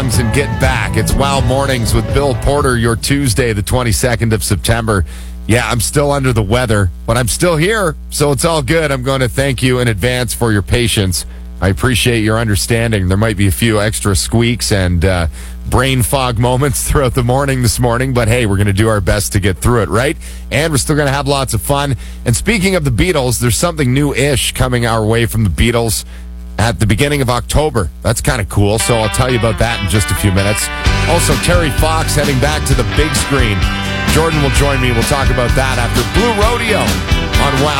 lungs and get back. It's Wow Mornings with Bill Porter, your Tuesday, the 22nd of September. Yeah, I'm still under the weather, but I'm still here, so it's all good. I'm going to thank you in advance for your patience. I appreciate your understanding. There might be a few extra squeaks and brain fog moments throughout the morning this morning, but hey, we're going to do our best to get through it, right? And we're still going to have lots of fun. And speaking of the Beatles, there's something new-ish coming our way from the Beatles at the beginning of October. That's kind of cool, so I'll tell you about that in just a few minutes. Also, Terry Fox heading back to the big screen. Jordan will join me. We'll talk about that after Blue Rodeo on Wow